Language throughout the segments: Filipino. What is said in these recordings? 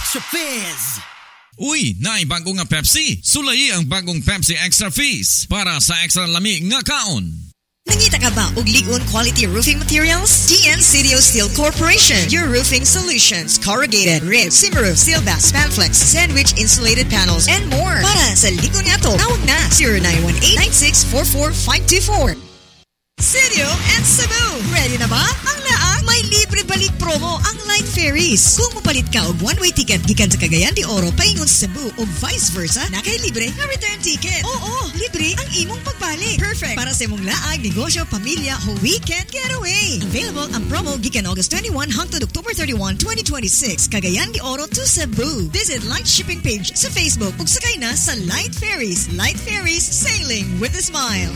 Extra Fizz! Uy, naay bago nga Pepsi. Sulay ang bagong Pepsi Extra Fizz para sa extra lami nga kaon. Nangita ka ba og ligon quality roofing materials? DN Steel Corporation, your roofing solutions, corrugated, rib, Cimaroof, Sealbass, Spanflex, sandwich insulated panels, and more. Para sa ligon nga to, tawag na 0918-9644-524. Sirio and Cebu, ready na ba? Ang laang may libre balik promo ang Light Ferries. Kung mapalit ka og one-way ticket gikan sa Cagayan de Oro paingon sa Cebu o vice versa, na kay libre nga return ticket. Oo, libre ang imong pagbalik. Perfect para sa imong laag, negosyo, pamilya o weekend getaway. Available ang promo gikan August 21 hangtod October 31, 2026, Cagayan de Oro to Cebu. Visit Light Shipping page sa Facebook ug sakay na sa Light Ferries. Light Ferries, sailing with a smile.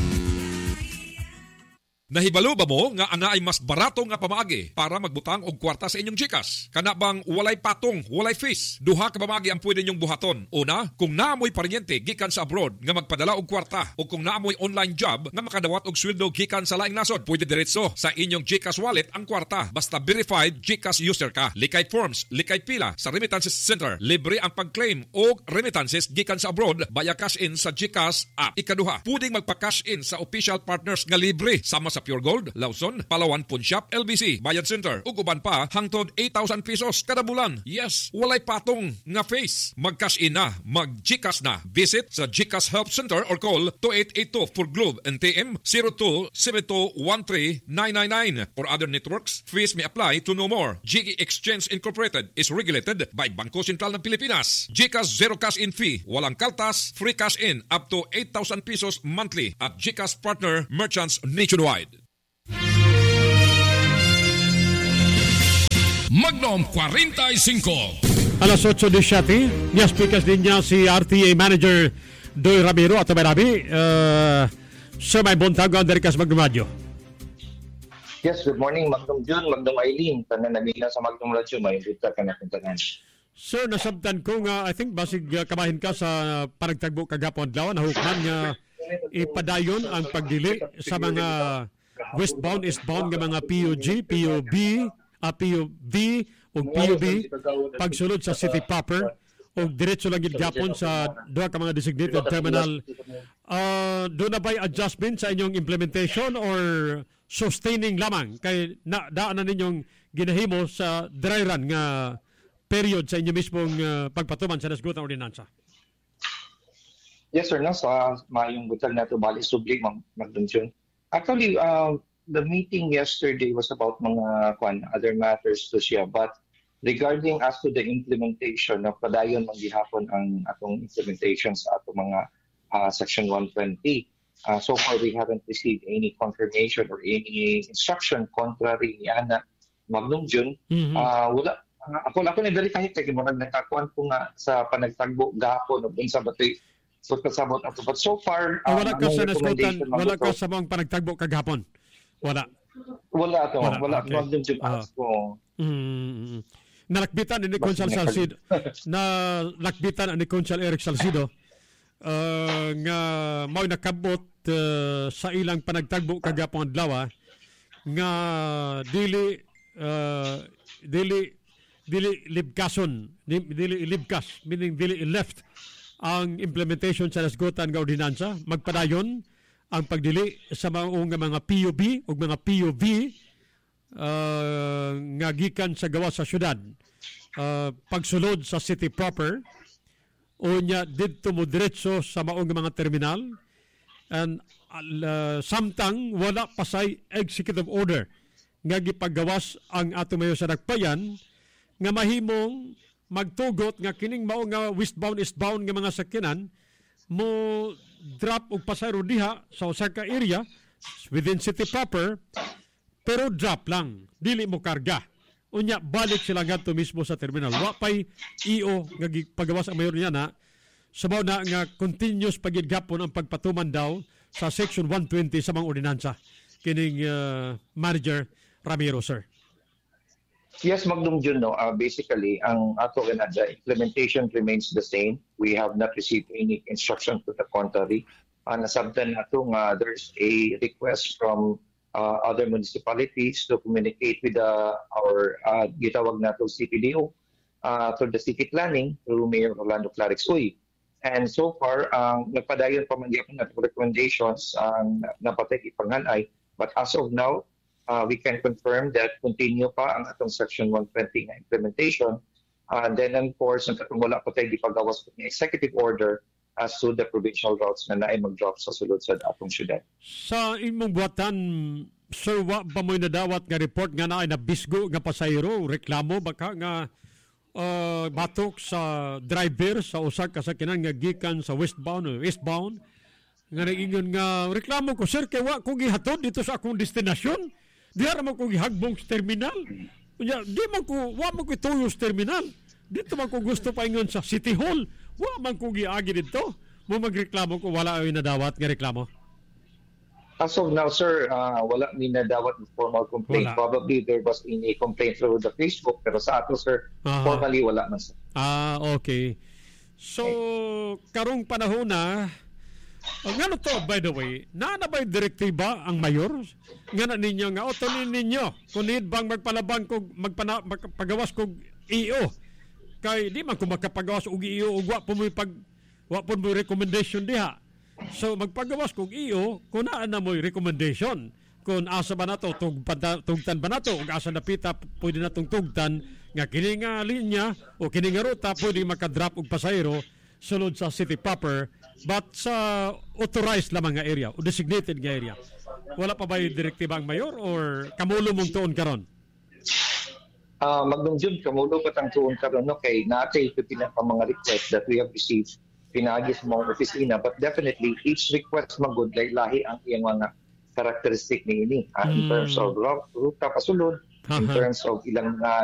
Nahibalo ba mo nga ana ay mas barato nga pamaagi para magbutang og kwarta sa inyong GCash? Kana bang walay patong, walay fees? Duha ka pamaagi ang pwede ninyong buhaton. Una, kung naamoy paryente gikan sa abroad nga magpadala og kwarta o kung naamoy online job nga makadawat og sweldo gikan sa laing nasod, pwede diretso sa inyong GCash wallet ang kwarta. Basta verified GCash user ka. Likay forms, likay pila sa Remittances Center. Libre ang pag-claim og remittances gikan sa abroad via cash in sa GCash app. Ikaduha, pwedeng magpa-cash in sa official partners nga libre sama sa Pure Gold, Lawson, Palawan Pawn Shop, LBC, Bayad Center, ug uban pa hangtod 8,000 pesos kada bulan. Yes, walay patong nga face. Mag-cash in na, mag-GCash na. Visit sa GCash Help Center or call 2882 for Globe NTM 0272139999. For other networks, fees may apply to no more. GE Exchange Incorporated is regulated by Bangko Sentral ng Pilipinas. GCash zero cash in fee, walang kaltas, free cash in up to 8,000 pesos monthly at GCash partner merchants nationwide. Magnum 45. Alas 8:17, niya speakers din niya si RTA Manager Doy Ramiro at Rabi. Sir, may buntag ang Derikas Magnum Radio. Yes, good morning, Magnum June, Magnum Eileen. Tanan nabila sa Magnum Radio, may invita ka na puntahan. Sir, nasabtan ko nga, I think, basig kamahin ka sa panagtagbo kagapon adlaw, nahukman nga ipadayon ang pagdili sa mga westbound, eastbound nga mga PUG, PUB, PUV o PUB pagsulod sa city proper o diretso lang yung gapon sa doha ka mga designated terminal. Doon na ba'y adjustment sa inyong implementation or sustaining lamang kay daanan ninyong ginahimo sa dry run nga period sa inyo mismong pagpatuman sa nasgutang ordinansa? Yes sir, sa mayong butag na ito bali subli magdensyon. Actually, the meeting yesterday was about mga other matters to siya, but regarding as to the implementation of padayon maghihapon ang atong implementation sa atong mga section 120. So far we haven't received any confirmation or any instruction contrary ni Ana Magnum June. Wala ako ni dali kahit kay mo nagkakuan ko nga sa panagtagbo gahapon ug sa batoy so kasabot ato, but so far wala ka sa nasgutan, wala ka sa mga panagtagbo kagahapon. Wala Magnum June ko. Nalakbitan ni Consul Salcido nalakbitan ni Consul Eric Salcido nga mao nakabot sa ilang panagtagbo kagapon adlaw nga dili libkason, dili libkas, meaning dili left ang implementation sa nasgutan nga ordinansa. Magpadayon ang pagdili sa mga PUB o mga PUV nga gikan sa gawa sa syudad, pagsulod sa city proper o nya didto mo diretso sa maong mga terminal, and samtang wala pa say executive order nga gipagawas ang ato mayo sa nagpayan nga mahimong magtugot nga kining mao nga westbound eastbound nga mga sakyanan mo drop og pasayro diha sa usa ka area within city proper, pero drop lang, dili mo karga. Unya balik sila ngadto mismo sa terminal. Wa pay EO nga gipagawas ang mayor niya na sabaw na nga continuous pagigapon ang pagpatuman daw sa section 120 sa mga ordinansa. Kining Manager Ramiro, sir. Yes, Magnum June, basically, ang ato the implementation remains the same. We have not received any instruction to the contrary. Nasabtan nato nga there's a request from other municipalities to communicate with our gitawag nato CPDO to the city planning through Mayor Orlando Clarix-Uy. And so far, nagpadayon pa man gyapon na recommendations ang napatay ipanghanay. But as of now, we can confirm that continue pa ang atong Section 120 nga implementation. And then, of course, wala pa tayo ipagawas ng executive order as to the provincial routes na naay mag-drop sa sulod sa atong syudad. Sa imong buhatan, sir, wa ba mo'y nadawat nga report nga naay nabisgo nga pasahero, reklamo baka nga batok sa driver sa usa ka sakyanan nga gikan sa westbound o eastbound nga nagingon nga reklamo ko, sir, kay wa ko gihatod dito sa akong destinasyon, diha ra man ko gihagbong sa terminal, di man ko wa man ko ituyo sa terminal, dito man ko gusto paingon sa City Hall, wa man ko giagi dito, mo magreklamo ko, wala ay nadawat nga reklamo. As of now, sir, wala ni nadawat ng formal complaint. Wala. Probably there was a complaint through the Facebook, pero sa ato, sir, formally wala man, sir. Okay. So, karong panahon na, ngano to, by the way, na ba'y direktiba ang mayor? Ngano ninyo nga, otonin ninyo, kung need bang magpalabang kog, magpagawas kog EO. Kay di man kung magkapagawas og EO, ug wa po mo recommendation diha. So magpagawas kog EO kung naa na mo'y recommendation. Kung asa ba nato tugtan ba nato ug asa napita pwede natong tugtan nga kini nga linya o kini nga ruta pwede makadrop og pasahero sulod sa city proper but sa authorized lamang nga area o designated nga area. Wala pa ba yung direktiba ang mayor or kamulo mong tuon karon? Magdungjud kamulo pa tang tuon karon no kay natay pipila pa mga request that we have received pinagi sa mga opisina, but definitely each request magud lahi ang iyang mga characteristic ni ini in terms of ruta pasulod, in terms of ilang